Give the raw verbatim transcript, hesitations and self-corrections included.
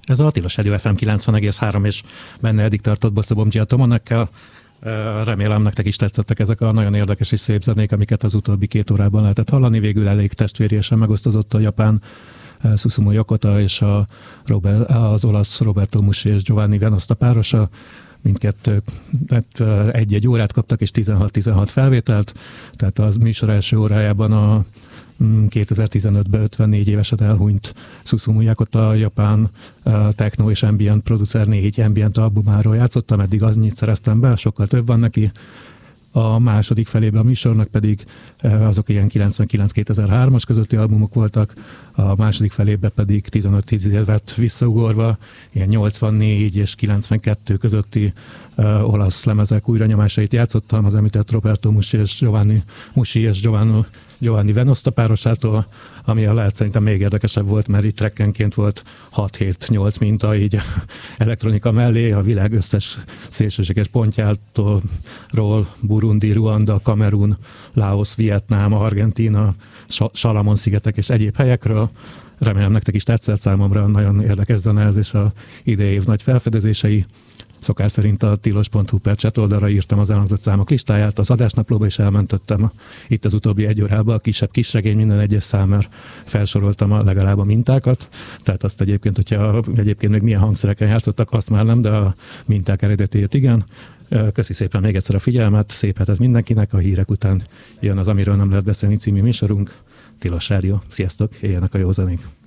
Ez a Tilos Rádió ef em kilencven egész három és benne eddig tartott Bosszabomdzsi Tomonekkel. Remélem nektek is tetszettek ezek a nagyon érdekes és szép zenék, amiket az utóbbi két órában lehetett hallani. Végül elég testvériesen megosztozott a japán Susumu Yokota és a Robert, az olasz Roberto Musi és Giovanni Venosta párosa. Mindkettő egy-egy órát kaptak és tizenhat-tizenhat felvételt, tehát az műsor első órájában a kétezer-tizenötben ötvennégy évesen elhunyt Susumu Yokota, japán uh, techno és ambient producer négy ambient albumáról játszottam, eddig annyit szereztem be, sokkal több van neki. A második felében a műsornak pedig uh, azok ilyen kilencvenkilenc-kétezer-hármas közötti albumok voltak, a második felében pedig tizenöt-tíz évet visszaugorva, ilyen nyolcvannégy és kilencvenkettő közötti uh, olasz lemezek újranyomásait játszottam, az említett Roberto Musi és Giovanni Musi és Giovanni Giovanni Venosta párosától, ami a lehet szerintem még érdekesebb volt, mert itt trekkenként volt hat-hét-nyolc minta így elektronika mellé, a világ összes szélsőséges pontjától, Burundi, Ruanda, Kamerun, Laos, Vietnám, Argentína, Salamon-szigetek és egyéb helyekről. Remélem nektek is tetszett, számomra nagyon érdekes zene ez, és a idei év nagy felfedezései. Szokás szerint a tilos pont hu per chat oldalra írtam az elhangzott számok listáját, az adásnaplóba is elmentettem. Itt az utóbbi egy órában a kisebb kisregény minden egyes számára felsoroltam a legalább a mintákat, tehát azt egyébként, hogyha egyébként még milyen hangszereken játszottak, azt már nem, de a minták eredetét igen. Köszi szépen még egyszer a figyelmet, szép hetet mindenkinek, a hírek után jön az Amiről nem lehet beszélni című műsorunk. Tilos Rádió, sziasztok, éljenek a jó zenék!